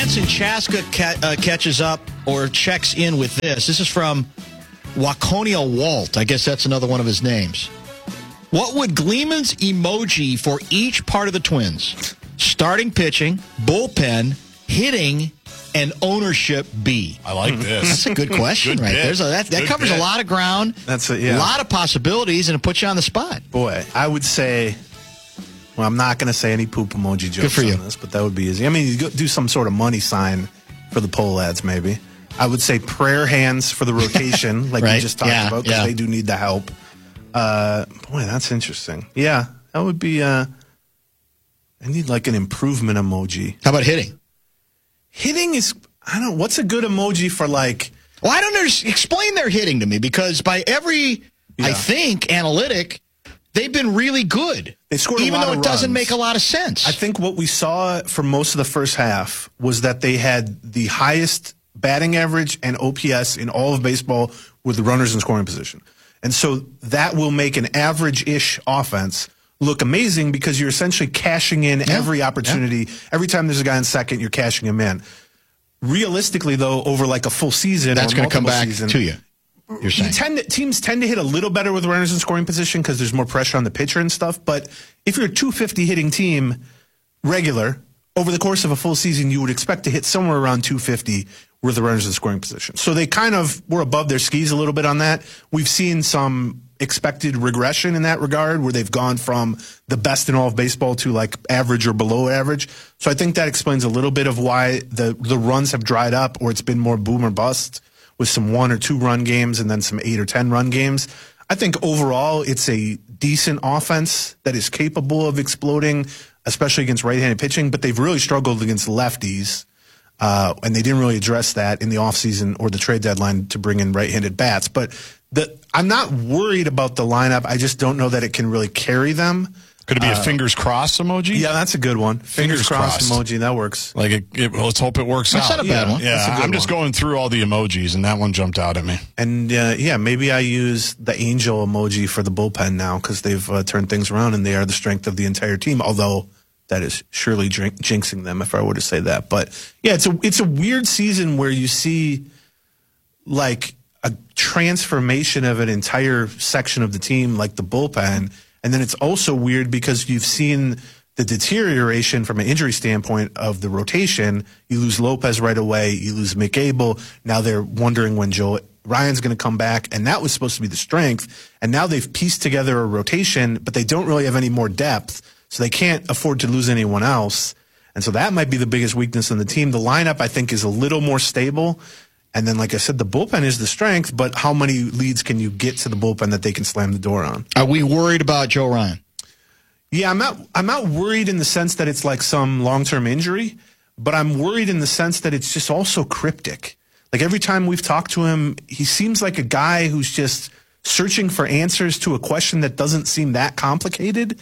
Lance in Chaska catches up or checks in with this. This is from Waconia Walt. I guess that's another one of his names. What would Gleeman's emoji for each part of the Twins? Starting pitching, bullpen, hitting, and ownership be? I like this. That's a good question right there. That covers a lot of ground. That's a lot of possibilities, and it puts you on the spot. Boy, I would say, well, I'm not going to say any poop emoji jokes on this, but that would be easy. I mean, you do some sort of money sign for the poll ads, maybe. I would say prayer hands for the rotation, like we just talked about, because they do need the help. Boy, that's interesting. Yeah, that would be, I need like an improvement emoji. How about hitting? Hitting is, I don't know, what's a good emoji for like... Well, I don't understand. Explain their hitting to me, because by every, I think, analytic, they've been really good. They scored even a lot though of it doesn't runs. make a lot of sense. I think what we saw for most of the first half was that they had the highest batting average and OPS in all of baseball with the runners in scoring position. And so that will make an average-ish offense look amazing, because you're essentially cashing in every opportunity. Every time there's a guy in second, you're cashing him in. Realistically, though, over like a full season, that's going to come back to you. You're saying teams tend to hit a little better with runners in scoring position because there's more pressure on the pitcher and stuff. But if you're a 250 hitting team, regular, over the course of a full season, you would expect to hit somewhere around 250 with the runners in scoring position. So they kind of were above their skis a little bit on that. We've seen some expected regression in that regard, where they've gone from the best in all of baseball to like average or below average. So I think that explains a little bit of why the runs have dried up, or it's been more boom or bust with some 1 or 2 run games and then some 8 or 10 run games. I think overall it's a decent offense that is capable of exploding, especially against right-handed pitching, but they've really struggled against lefties. And they didn't really address that in the offseason or the trade deadline to bring in right-handed bats. But I'm not worried about the lineup. I just don't know that it can really carry them. Could it be a fingers crossed emoji? Yeah, that's a good one. Fingers crossed emoji, that works. Like, let's hope it works out. That's not a bad one. Yeah, I'm just going through all the emojis, and that one jumped out at me. And, maybe I use the angel emoji for the bullpen now, because they've turned things around, and they are the strength of the entire team, although that is surely jinxing them if I were to say that. But, yeah, it's a weird season where you see, like, a transformation of an entire section of the team, like the bullpen. And then it's also weird because you've seen the deterioration from an injury standpoint of the rotation. You lose Lopez right away. You lose McAble. Now they're wondering when Joe Ryan's going to come back. And that was supposed to be the strength. And now they've pieced together a rotation, but they don't really have any more depth. So they can't afford to lose anyone else. And so that might be the biggest weakness in the team. The lineup, I think, is a little more stable. And then, like I said, the bullpen is the strength, but how many leads can you get to the bullpen that they can slam the door on? Are we worried about Joe Ryan? Yeah, I'm not worried in the sense that it's like some long-term injury, but I'm worried in the sense that it's just also cryptic. Like every time we've talked to him, he seems like a guy who's just searching for answers to a question that doesn't seem that complicated.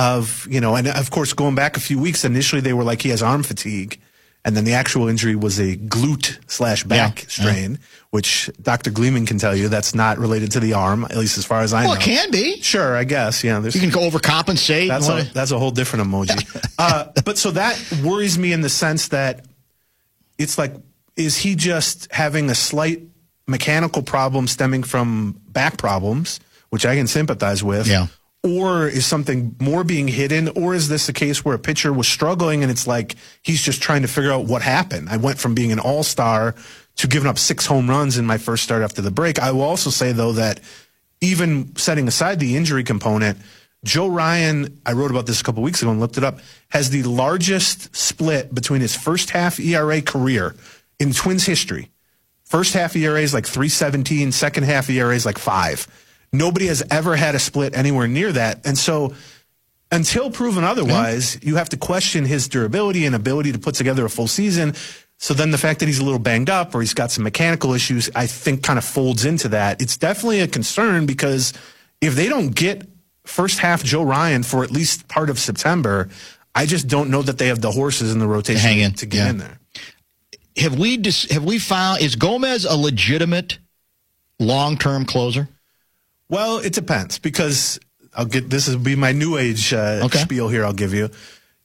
And of course, going back a few weeks, initially they were like he has arm fatigue. And then the actual injury was a glute/back strain, which Dr. Gleeman can tell you that's not related to the arm, at least as far as I know. Well, it can be. Sure, I guess. Yeah, you can go overcompensate. That's a whole different emoji. But so that worries me in the sense that it's like, is he just having a slight mechanical problem stemming from back problems, which I can sympathize with? Yeah. Or is something more being hidden? Or is this a case where a pitcher was struggling and it's like he's just trying to figure out what happened? I went from being an all-star to giving up 6 home runs in my first start after the break. I will also say, though, that even setting aside the injury component, Joe Ryan, I wrote about this a couple weeks ago and looked it up, has the largest split between his first half ERA career in Twins history. First half ERA is like 3.17, second half ERA is like 5. Nobody has ever had a split anywhere near that. And so until proven otherwise, you have to question his durability and ability to put together a full season. So then the fact that he's a little banged up or he's got some mechanical issues, I think kind of folds into that. It's definitely a concern because if they don't get first half Joe Ryan for at least part of September, I just don't know that they have the horses in the rotation to get in there. Have we found, is Gomez a legitimate long-term closer? Well, it depends because this will be my new age spiel here I'll give you.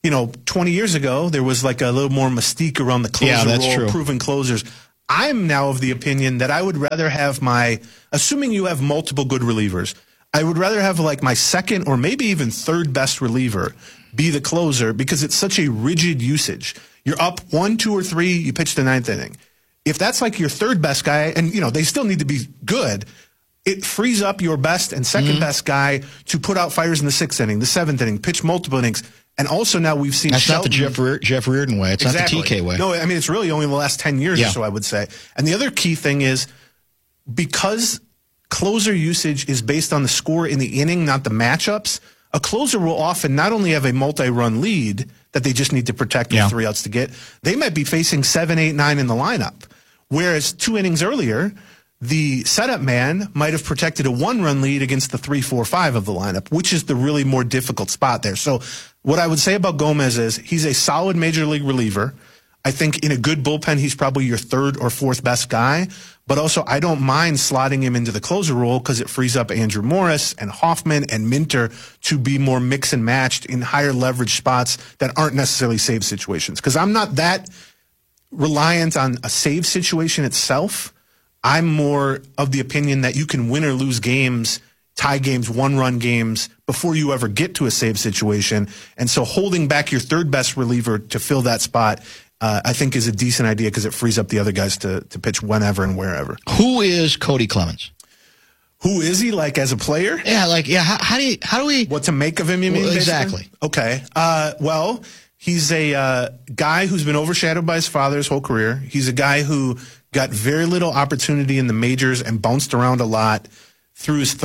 20 years ago, there was like a little more mystique around the closer role, true. Proven closers. I'm now of the opinion that I would rather have assuming you have multiple good relievers, I would rather have like my second or maybe even third best reliever be the closer because it's such a rigid usage. You're up 1, 2, or 3, you pitch the 9th inning. If that's like your third best guy, and they still need to be good, it frees up your best and second best guy to put out fires in the 6th inning, the 7th inning, pitch multiple innings. And also now we've seen That's Shelton. not the Jeff Reardon way. It's Exactly. not the TK way. No, I mean, it's really only the last 10 years or so, I would say. And the other key thing is because closer usage is based on the score in the inning, not the matchups, a closer will often not only have a multi-run lead that they just need to protect with 3 outs to get, they might be facing 7, 8, 9 in the lineup. Whereas 2 innings earlier, the setup man might have protected a 1-run lead against the 3, 4, 5 of the lineup, which is the really more difficult spot there. So what I would say about Gomez is he's a solid major league reliever. I think in a good bullpen, he's probably your 3rd or 4th best guy. But also, I don't mind slotting him into the closer role because it frees up Andrew Morris and Hoffman and Minter to be more mix and matched in higher leverage spots that aren't necessarily save situations. Because I'm not that reliant on a save situation itself. I'm more of the opinion that you can win or lose games, tie games, 1-run games before you ever get to a save situation. And so holding back your third best reliever to fill that spot, I think is a decent idea because it frees up the other guys to pitch whenever and wherever. Who is Cody Clemens? Who is he like as a player? How do we? What to make of him, you mean? Exactly. Okay. Well, he's a guy who's been overshadowed by his father his whole career. He's a guy who got very little opportunity in the majors and bounced around a lot through his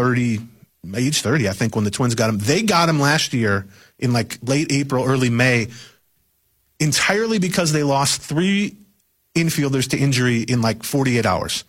age 30, I think, when the Twins got him. They got him last year in like late April, early May, entirely because they lost 3 infielders to injury in like 48 hours.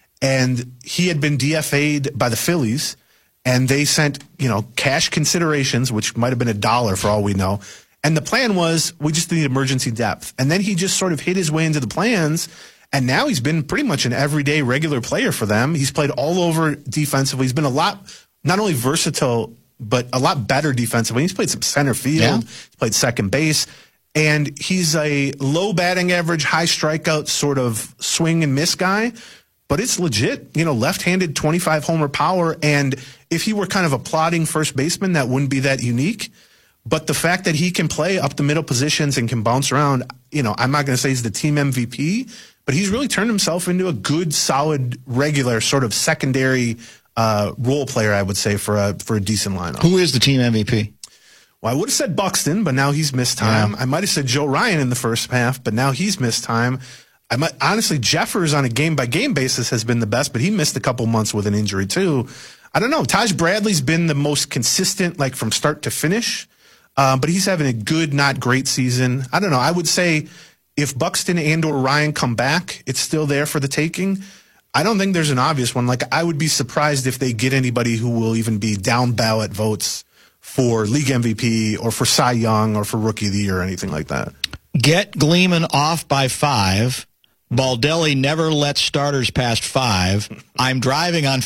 And he had been DFA'd by the Phillies, and they sent, cash considerations, which might have been $1 for all we know. And the plan was, we just need emergency depth. And then he just sort of hit his way into the plans, and now he's been pretty much an everyday regular player for them. He's played all over defensively. He's been a lot, not only versatile, but a lot better defensively. He's played some center field. He's played second base. And he's a low batting average, high strikeout sort of swing and miss guy. But it's legit, left-handed 25 homer power. And if he were kind of a plodding first baseman, that wouldn't be that unique. But the fact that he can play up the middle positions and can bounce around, I'm not going to say he's the team MVP, but he's really turned himself into a good, solid, regular sort of secondary role player, I would say, for a decent lineup. Who is the team MVP? Well, I would have said Buxton, but now he's missed time. I might have said Joe Ryan in the first half, but now he's missed time. Honestly, Jeffers on a game-by-game basis has been the best, but he missed a couple months with an injury too. I don't know. Taj Bradley's been the most consistent, like from start to finish, but he's having a good, not great season. I don't know. I would say if Buxton and or Ryan come back, it's still there for the taking. I don't think there's an obvious one. Like, I would be surprised if they get anybody who will even be down ballot votes for league MVP or for Cy Young or for Rookie of the Year or anything like that. Get Gleeman off by 5. Baldelli never lets starters past 5. I'm driving on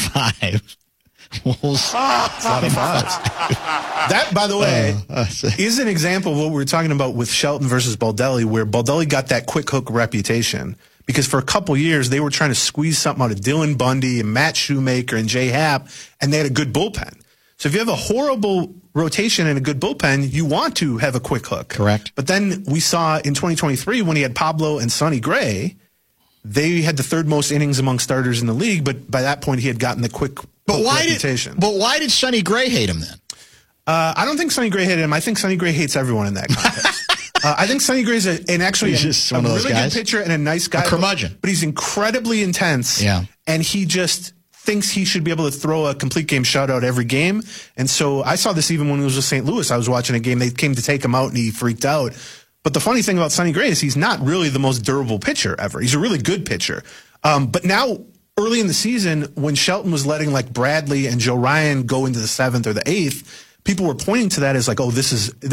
55. Wolves. A lot of fives. That, by the way, is an example of what we were talking about with Shelton versus Baldelli, where Baldelli got that quick hook reputation. Because for a couple years, they were trying to squeeze something out of Dylan Bundy and Matt Shoemaker and Jay Happ, and they had a good bullpen. So if you have a horrible rotation and a good bullpen, you want to have a quick hook. Correct. But then we saw in 2023 when he had Pablo and Sonny Gray, they had the 3rd most innings among starters in the league, but by that point he had gotten the quick reputation. But why did Sonny Gray hate him then? I don't think Sonny Gray hated him. I think Sonny Gray hates everyone in that context. I think Sonny Gray's actually a really good pitcher and a nice guy. A curmudgeon. But he's incredibly intense. Yeah. And he just thinks he should be able to throw a complete game shutout every game. And so I saw this even when he was with St. Louis. I was watching a game. They came to take him out, and he freaked out. But the funny thing about Sonny Gray is he's not really the most durable pitcher ever. He's a really good pitcher. But now, early in the season, when Shelton was letting like Bradley and Joe Ryan go into the 7th or the 8th, people were pointing to that as like, oh, this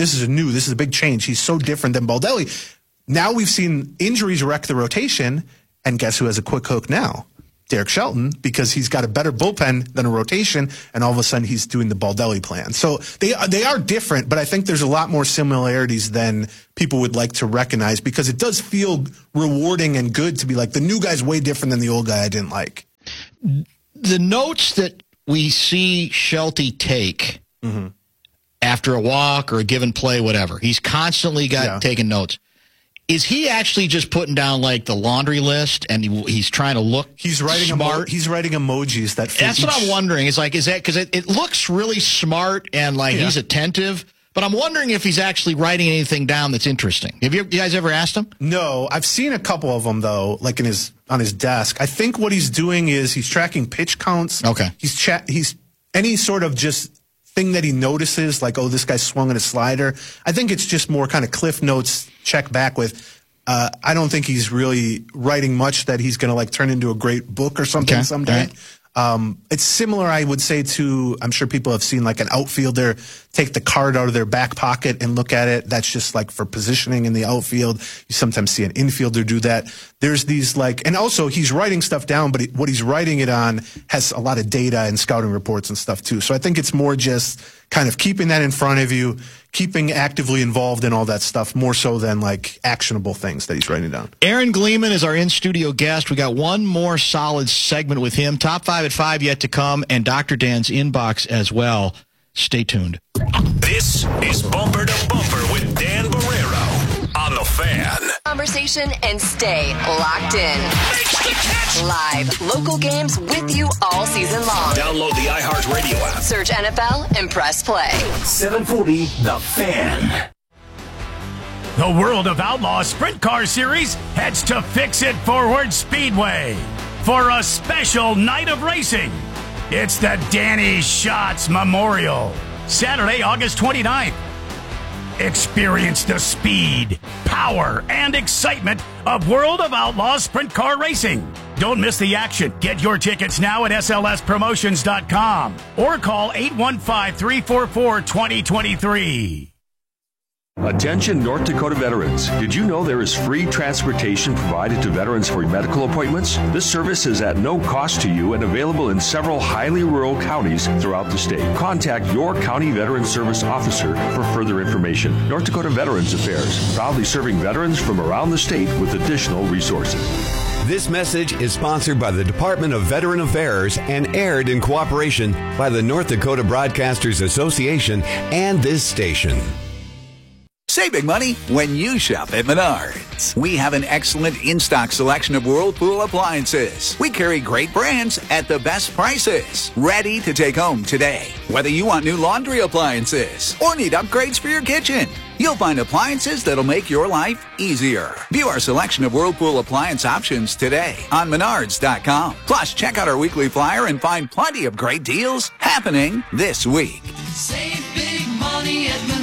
is a big change. He's so different than Baldelli. Now we've seen injuries wreck the rotation, and guess who has a quick hook now? Derek Shelton because he's got a better bullpen than a rotation, and all of a sudden he's doing the Baldelli plan. So they are different, but I think there's a lot more similarities than people would like to recognize because it does feel rewarding and good to be like, the new guy's way different than the old guy I didn't like. The notes that we see Shelty take after a walk or a given play, whatever, he's constantly taking notes. Is he actually just putting down like the laundry list and he's trying to look smart? He's writing emojis that fit That's what I'm wondering. Is that because it looks really smart and like he's attentive, but I'm wondering if he's actually writing anything down that's interesting. Have you guys ever asked him? No, I've seen a couple of them though, like on his desk. I think what he's doing is he's tracking pitch counts. Okay. He's any sort of just thing that he notices, like, oh, this guy swung at a slider. I think it's just more kind of cliff notes, check back with. I don't think he's really writing much that he's going to like turn into a great book or something someday. Right. It's similar, I would say, to, I'm sure people have seen like an outfielder take the card out of their back pocket and look at it. That's just like for positioning in the outfield. You sometimes see an infielder do that. There's these like, and also he's writing stuff down, but what he's writing it on has a lot of data and scouting reports and stuff too. So I think it's more just kind of keeping that in front of you, keeping actively involved in all that stuff, more so than like actionable things that he's writing down. Aaron Gleeman is our in-studio guest. We got one more solid segment with him. Top 5 at 5 yet to come, and Dr. Dan's inbox as well. Stay tuned. This is Bumper to Bumper with Dan Barrero on The Fan. Conversation and stay locked in. Live local games with you all season long. Download the iHeartRadio app. Search NFL and press play. 740 The Fan. The World of Outlaw Sprint Car Series heads to Fix It Forward Speedway for a special night of racing. It's the Danny Schatz Memorial, Saturday, August 29th. Experience the speed, power, and excitement of World of Outlaw Sprint Car Racing. Don't miss the action. Get your tickets now at slspromotions.com or call 815-344-2023. Attention North Dakota veterans. Did you know there is free transportation provided to veterans for medical appointments? This service is at no cost to you and available in several highly rural counties throughout the state. Contact your county veteran service officer for further information. North Dakota Veterans Affairs, proudly serving veterans from around the state with additional resources. This message is sponsored by the Department of Veteran Affairs and aired in cooperation by the North Dakota Broadcasters Association and this station. Save big money when you shop at Menards. We have an excellent in-stock selection of Whirlpool appliances. We carry great brands at the best prices. Ready to take home today. Whether you want new laundry appliances or need upgrades for your kitchen, you'll find appliances that'll make your life easier. View our selection of Whirlpool appliance options today on Menards.com. Plus, check out our weekly flyer and find plenty of great deals happening this week. Save big money at Menards.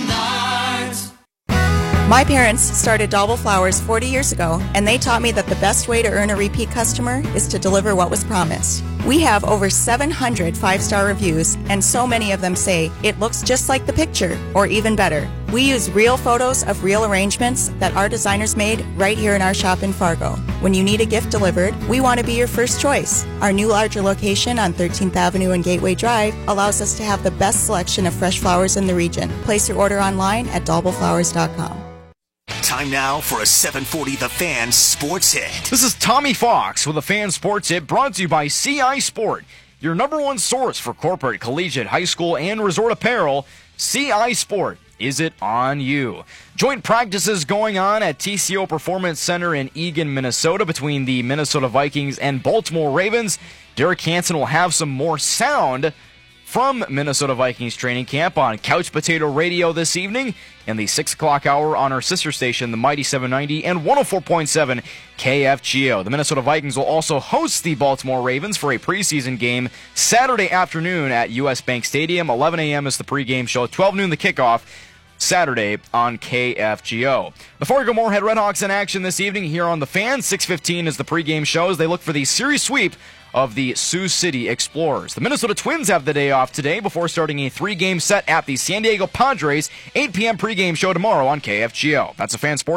My parents started Dalbel Flowers 40 years ago, and they taught me that the best way to earn a repeat customer is to deliver what was promised. We have over 700 5-star reviews, and so many of them say, it looks just like the picture, or even better. We use real photos of real arrangements that our designers made right here in our shop in Fargo. When you need a gift delivered, we want to be your first choice. Our new larger location on 13th Avenue and Gateway Drive allows us to have the best selection of fresh flowers in the region. Place your order online at dalbelflowers.com. Time now for a 740 The Fan Sports Hit. This is Tommy Fox with a Fan Sports Hit brought to you by CI Sport, your number one source for corporate, collegiate, high school, and resort apparel. CI Sport. Is it on you? Joint practices going on at TCO Performance Center in Eagan, Minnesota between the Minnesota Vikings and Baltimore Ravens. Derek Hansen will have some more sound from Minnesota Vikings training camp on Couch Potato Radio this evening in the 6 o'clock hour on our sister station, the Mighty 790 and 104.7 KFGO. The Minnesota Vikings will also host the Baltimore Ravens for a preseason game Saturday afternoon at US Bank Stadium. 11 a.m. is the pregame show, 12 noon the kickoff. Saturday on KFGO. Before we go more, Head Redhawks in action this evening here on The Fan. 6:15 is the pregame show as they look for the series sweep of the Sioux City Explorers. The Minnesota Twins have the day off today before starting a 3-game set at the San Diego Padres. 8 p.m. pregame show tomorrow on KFGO. That's a Fan Sports Hit.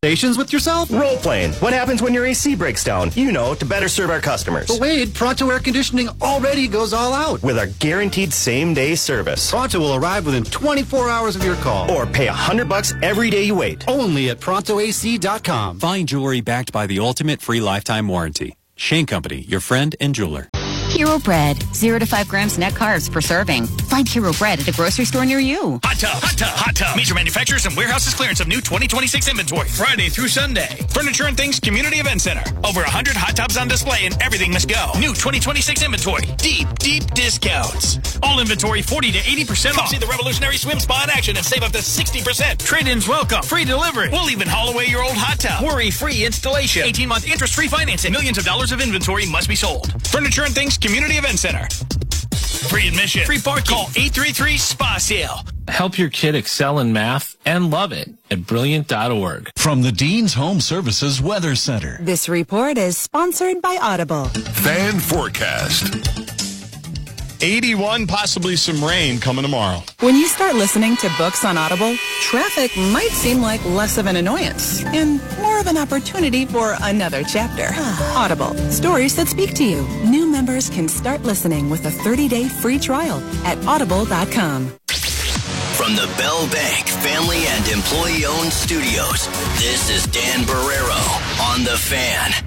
Stations with yourself? Role playing. What happens when your AC breaks down? You know, to better serve our customers. But wait, Pronto Air Conditioning already goes all out with our guaranteed same-day service. Pronto will arrive within 24 hours of your call. Or pay $100 every day you wait. Only at ProntoAC.com. Fine jewelry backed by the ultimate free lifetime warranty. Shane Company, your friend and jeweler. Hero Bread, 0 to 5 grams net carbs per serving. Find Hero Bread at a grocery store near you. Hot Tub, Hot Tub, Hot Tub. Major manufacturers and warehouses clearance of new 2026 inventory. Friday through Sunday. Furniture and Things Community Event Center. Over 100 hot tubs on display and everything must go. New 2026 inventory. Deep discounts. All inventory 40 to 80% off. See the revolutionary swim spa in action and save up to 60%. Trade-ins welcome. Free delivery. We'll even haul away your old hot tub. Worry-free installation. 18-month interest-free financing. Millions of dollars of inventory must be sold. Furniture and Things Community Event Center. Free admission. Free parking. Call 833-SPA-SALE. Help your kid excel in math and love it at Brilliant.org. From the Dean's Home Services Weather Center. This report is sponsored by Audible. Fan forecast. 81, possibly some rain coming tomorrow. When you start listening to books on Audible, traffic might seem like less of an annoyance and more of an opportunity for another chapter. Audible, stories that speak to you. New members can start listening with a 30-day free trial at audible.com. From the Bell Bank family and employee-owned studios, this is Dan Barrero on The Fan.